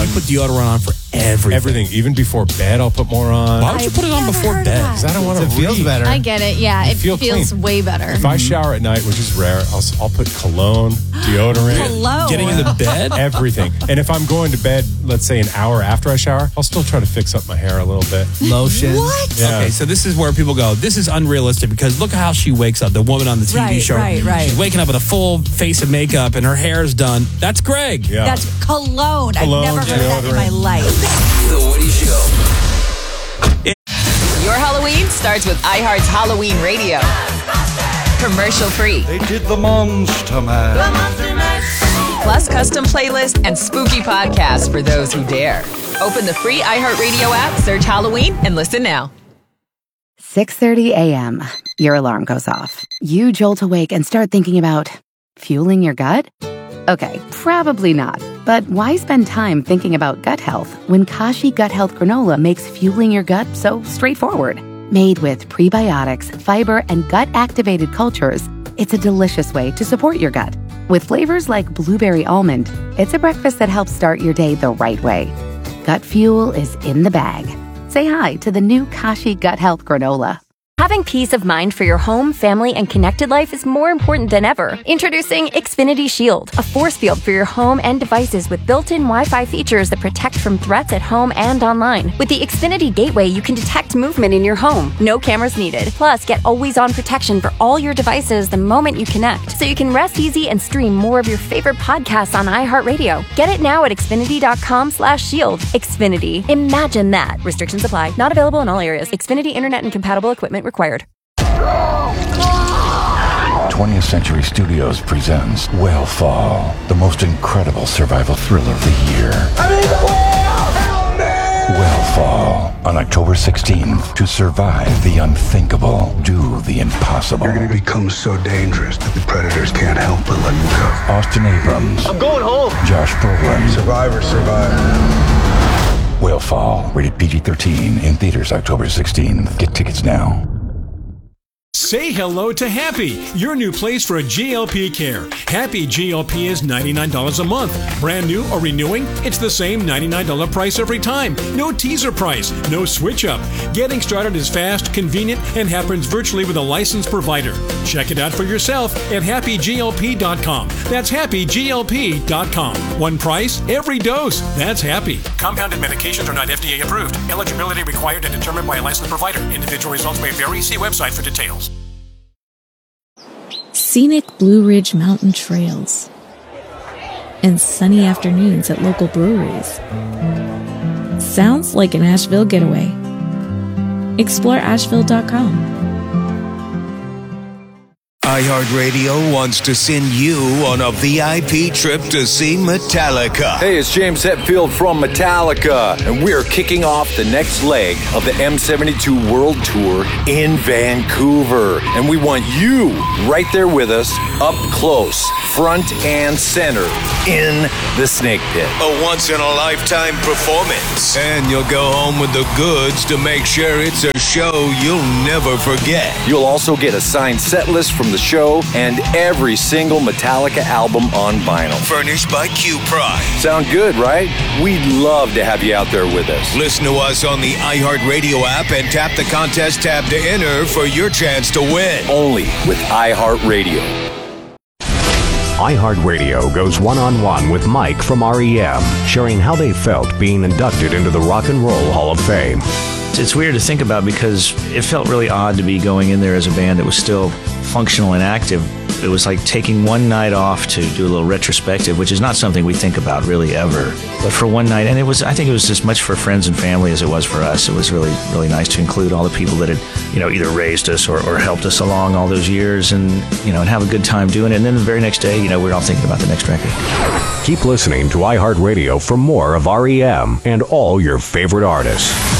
put deodorant on for everything. Everything. Even before bed, I'll put more on. Why would you put it on before bed? Because I don't want to It feels better. I get it. Yeah, it feels clean. way better. If I shower at night, which is rare, I'll put cologne, deodorant. Cologne? Getting into bed? Everything. And if I'm going to bed, let's say an hour after I shower, I'll still try to fix up my hair a little bit. Lotion. What? Yeah. Okay, so this is where people go, this is unrealistic because look how she wakes up, the woman on the TV show. Right. She's waking up with a full face of makeup and her hair's done. That's Greg. Yeah. That's cologne. I've Cologne, never heard that in deodorant. my life. The Woody Show. Your Halloween starts with iHeart's Halloween Radio. Commercial free. They did the Monster Mash. Plus custom playlists and spooky podcasts for those who dare. Open the free iHeartRadio app, search Halloween, and listen now. 6:30 a.m. Your alarm goes off. You jolt awake and start thinking about fueling your gut? Okay, probably not. But why spend time thinking about gut health when Kashi Gut Health Granola makes fueling your gut so straightforward? Made with prebiotics, fiber, and gut-activated cultures, it's a delicious way to support your gut. With flavors like blueberry almond, it's a breakfast that helps start your day the right way. Gut fuel is in the bag. Say hi to the new Kashi Gut Health Granola. Having peace of mind for your home, family, and connected life is more important than ever. Introducing Xfinity Shield, a force field for your home and devices with built-in Wi-Fi features that protect from threats at home and online. With the Xfinity Gateway, you can detect movement in your home. No cameras needed. Plus, get always-on protection for all your devices the moment you connect, so you can rest easy and stream more of your favorite podcasts on iHeartRadio. Get it now at Xfinity.com/shield. Xfinity. Imagine that. Restrictions apply. Not available in all areas. Xfinity Internet and compatible equipment required. 20th Century Studios presents Whale the most incredible survival thriller of the year. Whale on October 16th. To survive the unthinkable, do the impossible. You're going to become so dangerous that the predators can't help but let you go. Austin Abrams. I'm going home. Josh Brolin. Survivor. Whale rated PG-13 in theaters October 16th. Get tickets now. Say hello to Happy, your new place for a GLP care. Happy GLP is $99 a month. Brand new or renewing, it's the same $99 price every time. No teaser price, no switch up. Getting started is fast, convenient, and happens virtually with a licensed provider. Check it out for yourself at happyglp.com. That's happyglp.com. One price, every dose. That's Happy. Compounded medications are not FDA approved. Eligibility required and determined by a licensed provider. Individual results may vary. See website for details. Scenic Blue Ridge Mountain trails and sunny afternoons at local breweries. Sounds like an Asheville getaway. Explore Asheville.com. iHeartRadio wants to send you on a VIP trip to see Metallica. Hey, it's James Hetfield from Metallica, and we're kicking off the next leg of the M72 World Tour in Vancouver. And we want you right there with us, up close, front and center, in the Snake Pit. A once-in-a-lifetime performance. And you'll go home with the goods to make sure it's a show you'll never forget. You'll also get a signed set list from the show and every single Metallica album on vinyl. Furnished by Q Prime. Sound good, right? We'd love to have you out there with us. Listen to us on the iHeartRadio app and tap the contest tab to enter for your chance to win. Only with iHeartRadio. iHeartRadio goes one-on-one with Mike from REM, sharing how they felt being inducted into the Rock and Roll Hall of Fame. It's weird to think about because it felt really odd to be going in there as a band that was still functional and active. It was like taking one night off to do a little retrospective, which is not something we think about really ever. But for one night, and I think it was as much for friends and family as it was for us. It was really, really nice to include all the people that had, either raised us or helped us along all those years and have a good time doing it. And then the very next day, we're all thinking about the next record. Keep listening to iHeartRadio for more of REM and all your favorite artists.